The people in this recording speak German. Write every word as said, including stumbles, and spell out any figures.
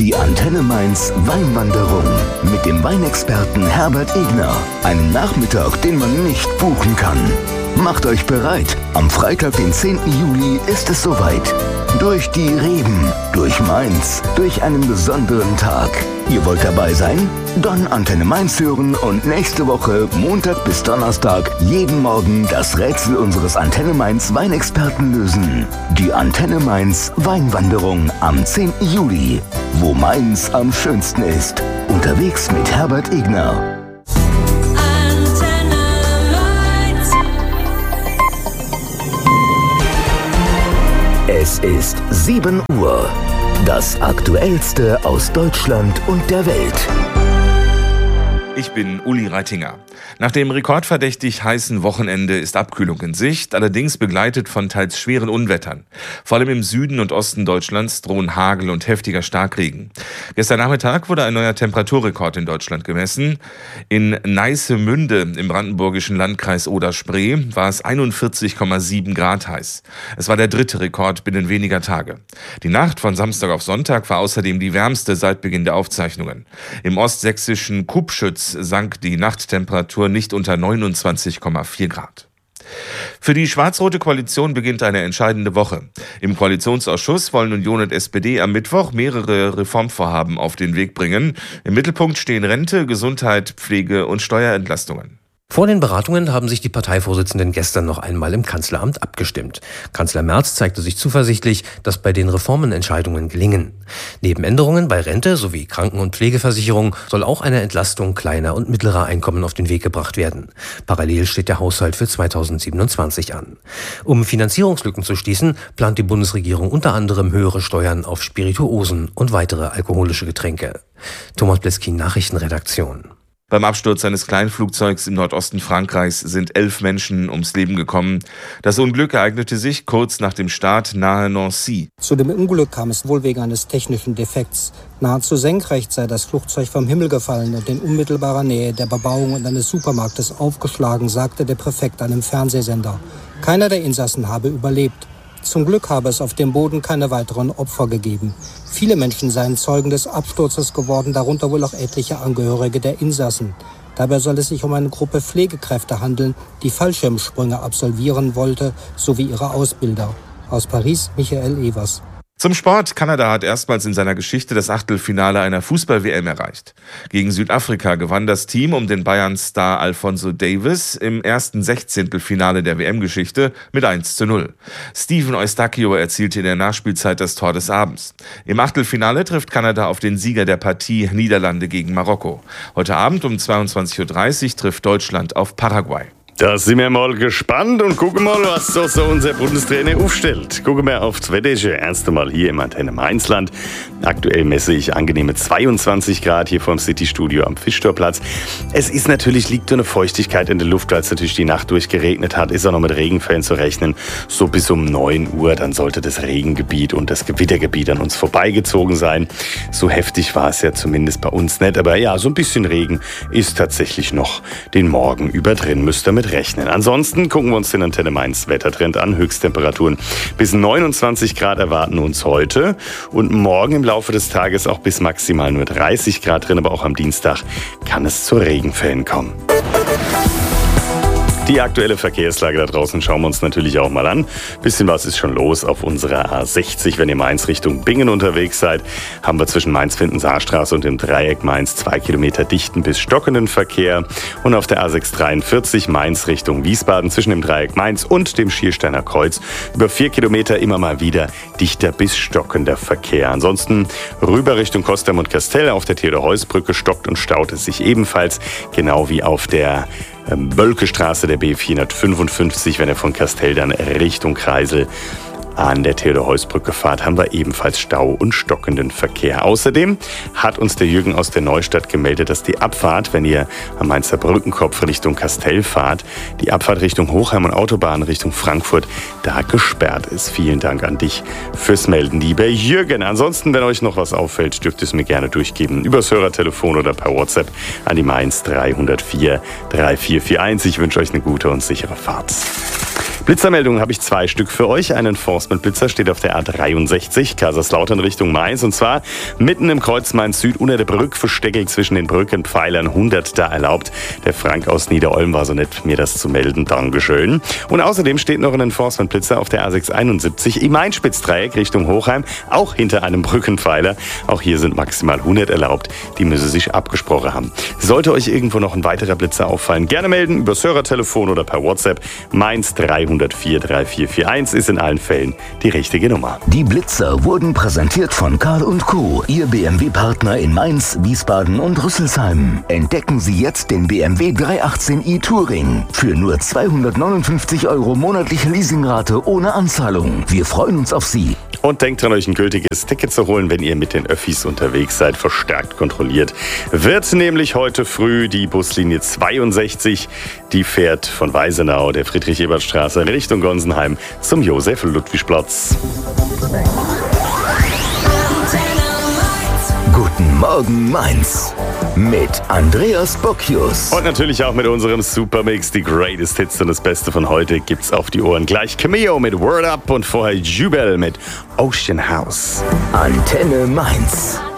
Die Antenne Mainz Weinwanderung mit dem Weinexperten Herbert Egner. Einen Nachmittag, den man nicht buchen kann. Macht euch bereit, am Freitag, den zehnten Juli, ist es soweit. Durch die Reben, durch Mainz, durch einen besonderen Tag. Ihr wollt dabei sein? Dann Antenne Mainz hören und nächste Woche, Montag bis Donnerstag, jeden Morgen das Rätsel unseres Antenne Mainz Weinexperten lösen. Die Antenne Mainz Weinwanderung am zehnten Juli, wo Mainz am schönsten ist. Unterwegs mit Herbert Egner. Es ist sieben Uhr. Das Aktuellste aus Deutschland und der Welt. Ich bin Uli Reitinger. Nach dem rekordverdächtig heißen Wochenende ist Abkühlung in Sicht, allerdings begleitet von teils schweren Unwettern. Vor allem im Süden und Osten Deutschlands drohen Hagel und heftiger Starkregen. Gestern Nachmittag wurde ein neuer Temperaturrekord in Deutschland gemessen. In Neissemünde im brandenburgischen Landkreis Oder-Spree war es einundvierzig Komma sieben Grad heiß. Es war der dritte Rekord binnen weniger Tage. Die Nacht von Samstag auf Sonntag war außerdem die wärmste seit Beginn der Aufzeichnungen. Im ostsächsischen Kupschütz sank die Nachttemperatur nicht unter neunundzwanzig Komma vier Grad. Für die schwarz-rote Koalition beginnt eine entscheidende Woche. Im Koalitionsausschuss wollen Union und S P D am Mittwoch mehrere Reformvorhaben auf den Weg bringen. Im Mittelpunkt stehen Rente, Gesundheit, Pflege und Steuerentlastungen. Vor den Beratungen haben sich die Parteivorsitzenden gestern noch einmal im Kanzleramt abgestimmt. Kanzler Merz zeigte sich zuversichtlich, dass bei den Reformen Entscheidungen gelingen. Neben Änderungen bei Rente sowie Kranken- und Pflegeversicherung soll auch eine Entlastung kleiner und mittlerer Einkommen auf den Weg gebracht werden. Parallel steht der Haushalt für zweitausendsiebenundzwanzig an. Um Finanzierungslücken zu schließen, plant die Bundesregierung unter anderem höhere Steuern auf Spirituosen und weitere alkoholische Getränke. Thomas Bleskin, Nachrichtenredaktion. Beim Absturz eines Kleinflugzeugs im Nordosten Frankreichs sind elf Menschen ums Leben gekommen. Das Unglück ereignete sich kurz nach dem Start nahe Nancy. Zu dem Unglück kam es wohl wegen eines technischen Defekts. Nahezu senkrecht sei das Flugzeug vom Himmel gefallen und in unmittelbarer Nähe der Bebauung und eines Supermarktes aufgeschlagen, sagte der Präfekt einem Fernsehsender. Keiner der Insassen habe überlebt. Zum Glück habe es auf dem Boden keine weiteren Opfer gegeben. Viele Menschen seien Zeugen des Absturzes geworden, darunter wohl auch etliche Angehörige der Insassen. Dabei soll es sich um eine Gruppe Pflegekräfte handeln, die Fallschirmsprünge absolvieren wollte, sowie ihre Ausbilder. Aus Paris, Michael Evers. Zum Sport. Kanada hat erstmals in seiner Geschichte das Achtelfinale einer Fußball-W M erreicht. Gegen Südafrika gewann das Team um den Bayern-Star Alphonso Davies im ersten Sechzehntelfinale der W M-Geschichte mit eins zu null. Steven Eustáquio erzielte in der Nachspielzeit das Tor des Abends. Im Achtelfinale trifft Kanada auf den Sieger der Partie Niederlande gegen Marokko. Heute Abend um zweiundzwanzig Uhr dreißig trifft Deutschland auf Paraguay. Da sind wir mal gespannt und gucken mal, was so, so unser Bundestrainer aufstellt. Gucken wir auf das Wetter, erst einmal hier im Antenne Mainzland. Aktuell messe ich angenehme zweiundzwanzig Grad hier vom City-Studio am Fischtorplatz. Es ist natürlich, liegt so eine Feuchtigkeit in der Luft, weil es natürlich die Nacht durchgeregnet hat, ist auch noch mit Regenfällen zu rechnen. So bis um neun Uhr, dann sollte das Regengebiet und das Gewittergebiet an uns vorbeigezogen sein. So heftig war es ja zumindest bei uns nicht, aber ja, so ein bisschen Regen ist tatsächlich noch den Morgen über drin, müsst ihr mit rechnen. Ansonsten gucken wir uns den Antenne Mainz Wettertrend an. Höchsttemperaturen bis neunundzwanzig Grad erwarten uns heute und morgen im Laufe des Tages auch bis maximal nur dreißig Grad drin, aber auch am Dienstag kann es zu Regenfällen kommen. Die aktuelle Verkehrslage da draußen schauen wir uns natürlich auch mal an. Bisschen was ist schon los auf unserer A sechzig. Wenn ihr Mainz Richtung Bingen unterwegs seid, haben wir zwischen Mainz-Findensaarstraße und dem Dreieck Mainz zwei Kilometer dichten bis stockenden Verkehr. Und auf der A sechs dreiundvierzig Mainz Richtung Wiesbaden zwischen dem Dreieck Mainz und dem Schiersteiner Kreuz über vier Kilometer immer mal wieder dichter bis stockender Verkehr. Ansonsten rüber Richtung Kostem und Kastell auf der Theodor-Heuss-Brücke stockt und staut es sich ebenfalls, genau wie auf der Bölkestraße der B vierhundertfünfundfünfzig, wenn ihr von Kastell dann Richtung Kreisel an der Theodor-Heuss-Brücke fahrt, haben wir ebenfalls Stau und stockenden Verkehr. Außerdem hat uns der Jürgen aus der Neustadt gemeldet, dass die Abfahrt, wenn ihr am Mainzer Brückenkopf Richtung Kastell fahrt, die Abfahrt Richtung Hochheim und Autobahn Richtung Frankfurt da gesperrt ist. Vielen Dank an dich fürs Melden, lieber Jürgen. Ansonsten, wenn euch noch was auffällt, dürft ihr es mir gerne durchgeben. Übers Hörertelefon oder per WhatsApp an die Mainz drei null vier drei vier vier eins. Ich wünsche euch eine gute und sichere Fahrt. Blitzermeldungen habe ich zwei Stück für euch. Ein Enforcement-Blitzer steht auf der A dreiundsechzig, Kaiserslautern Richtung Mainz. Und zwar mitten im Kreuz Mainz Süd, unter der Brücke, versteckelt zwischen den Brückenpfeilern hundert da erlaubt. Der Frank aus Niederolm war so nett, mir das zu melden. Dankeschön. Und außerdem steht noch ein Enforcement-Blitzer auf der A sechshunderteinundsiebzig im Main-Spitz-Dreieck Richtung Hochheim, auch hinter einem Brückenpfeiler. Auch hier sind maximal hundert erlaubt. Die müssen sich abgesprochen haben. Sollte euch irgendwo noch ein weiterer Blitzer auffallen, gerne melden über Hörertelefon oder per WhatsApp. Mainz drei null vier drei vier vier eins ist in allen Fällen die richtige Nummer. Die Blitzer wurden präsentiert von Karl und Co., Ihr B M W-Partner in Mainz, Wiesbaden und Rüsselsheim. Entdecken Sie jetzt den B M W dreihundertachtzehn i Touring für nur zweihundertneunundfünfzig Euro monatliche Leasingrate ohne Anzahlung. Wir freuen uns auf Sie. Und denkt dran, euch ein gültiges Ticket zu holen, wenn ihr mit den Öffis unterwegs seid. Verstärkt kontrolliert wird nämlich heute früh die Buslinie zweiundsechzig. Die fährt von Weisenau, der Friedrich-Ebert-Straße, Richtung Gonsenheim zum Josef-Ludwig-Platz. Guten Morgen Mainz mit Andreas Bocchius. Und natürlich auch mit unserem Supermix. Die Greatest Hits und das Beste von heute gibt's auf die Ohren. Gleich Cameo mit Word Up und vorher Jubel mit Ocean House. Antenne Mainz.